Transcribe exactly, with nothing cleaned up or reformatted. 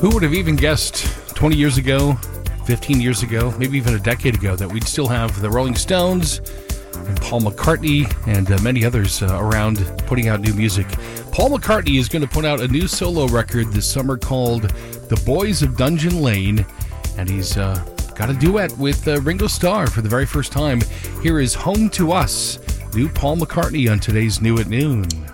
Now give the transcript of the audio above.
Who would have even guessed twenty years ago, fifteen years ago, maybe even a decade ago, that we'd still have the Rolling Stones and Paul McCartney and uh, many others uh, around putting out new music. Paul McCartney is going to put out a new solo record this summer called The Boys of Dungeon Lane, and he's uh, got a duet with uh, Ringo Starr for the very first time. Here is Home to Us, new Paul McCartney on today's New at Noon.